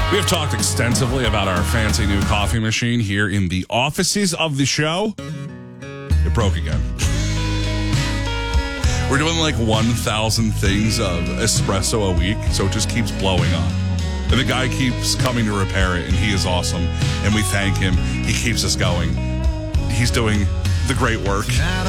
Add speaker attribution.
Speaker 1: We have talked extensively about our fancy new coffee machine here in the offices of the show. It broke again. We're doing like 1,000 things of espresso a week, so it just keeps blowing up. And the guy keeps coming to repair it, and he is awesome. And we thank him. He keeps us going. He's doing the great work.